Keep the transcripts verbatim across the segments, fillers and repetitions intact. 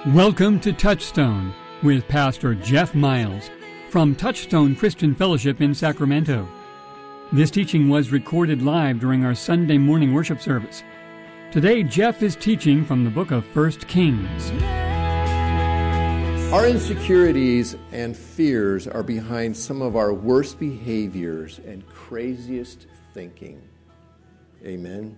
Welcome to Touchstone with Pastor Jeff Miles from Touchstone Christian Fellowship in Sacramento. This teaching was recorded live during our Sunday morning worship service. Today, Jeff is teaching from the book of First Kings. Our insecurities and fears are behind some of our worst behaviors and craziest thinking. Amen.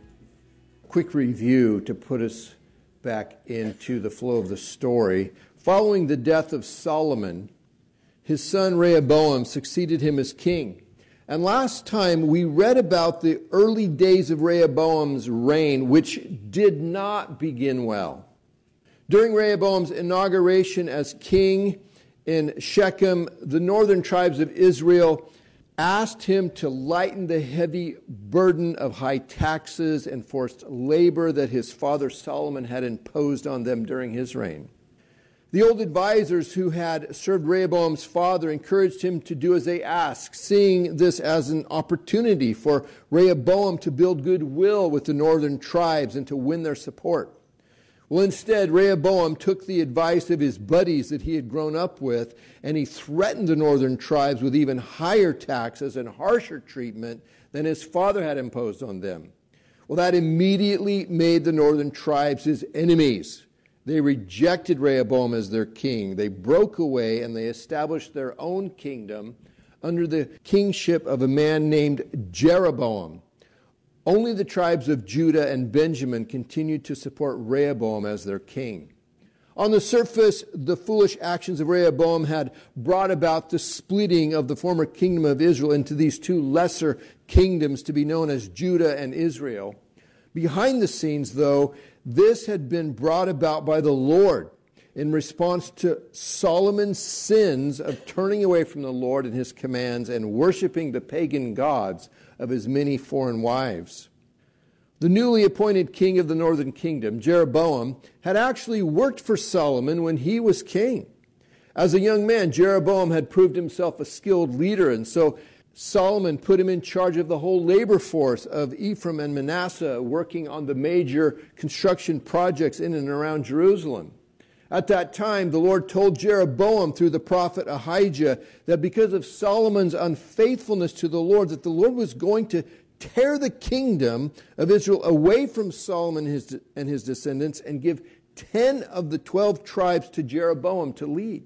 Quick review to put us back into the flow of the story. Following the death of Solomon, his son Rehoboam succeeded him as king. And last time we read about the early days of Rehoboam's reign, which did not begin well. During Rehoboam's inauguration as king in Shechem, the northern tribes of Israel asked him to lighten the heavy burden of high taxes and forced labor that his father Solomon had imposed on them during his reign. The old advisors who had served Rehoboam's father encouraged him to do as they asked, seeing this as an opportunity for Rehoboam to build goodwill with the northern tribes and to win their support. Well, instead, Rehoboam took the advice of his buddies that he had grown up with, and he threatened the northern tribes with even higher taxes and harsher treatment than his father had imposed on them. Well, that immediately made the northern tribes his enemies. They rejected Rehoboam as their king. They broke away and they established their own kingdom under the kingship of a man named Jeroboam. Only the tribes of Judah and Benjamin continued to support Rehoboam as their king. On the surface, the foolish actions of Rehoboam had brought about the splitting of the former kingdom of Israel into these two lesser kingdoms to be known as Judah and Israel. Behind the scenes, though, this had been brought about by the Lord in response to Solomon's sins of turning away from the Lord and his commands and worshiping the pagan gods of his many foreign wives. The newly appointed king of the northern kingdom, Jeroboam, had actually worked for Solomon when he was king. As a young man, Jeroboam had proved himself a skilled leader, and so Solomon put him in charge of the whole labor force of Ephraim and Manasseh, working on the major construction projects in and around Jerusalem. At that time, the Lord told Jeroboam through the prophet Ahijah that because of Solomon's unfaithfulness to the Lord, that the Lord was going to tear the kingdom of Israel away from Solomon and his, and his descendants and give ten of the twelve tribes to Jeroboam to lead.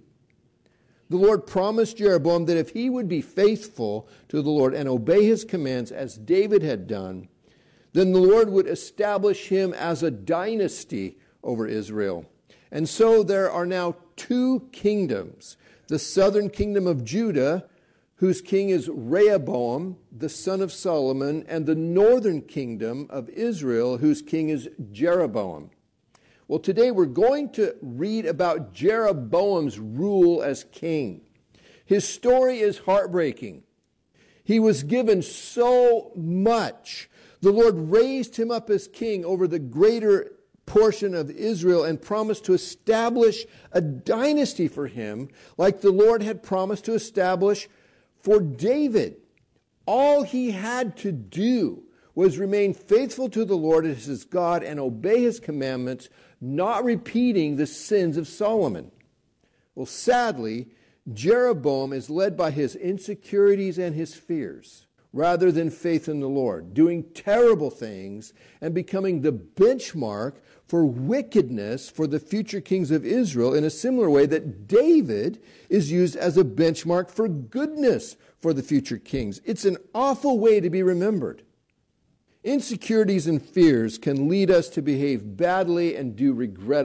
The Lord promised Jeroboam that if he would be faithful to the Lord and obey his commands as David had done, then the Lord would establish him as a dynasty over Israel. And so there are now two kingdoms. The southern kingdom of Judah, whose king is Rehoboam, the son of Solomon, and the northern kingdom of Israel, whose king is Jeroboam. Well, today we're going to read about Jeroboam's rule as king. His story is heartbreaking. He was given so much. The Lord raised him up as king over the greater portion of Israel and promised to establish a dynasty for him like the Lord had promised to establish for David. All he had to do was remain faithful to the Lord as his God and obey his commandments, not repeating the sins of Solomon. Well, sadly, Jeroboam is led by his insecurities and his fears rather than faith in the Lord, doing terrible things and becoming the benchmark for wickedness for the future kings of Israel in a similar way that David is used as a benchmark for goodness for the future kings. It's an awful way to be remembered. Insecurities and fears can lead us to behave badly and do regrettable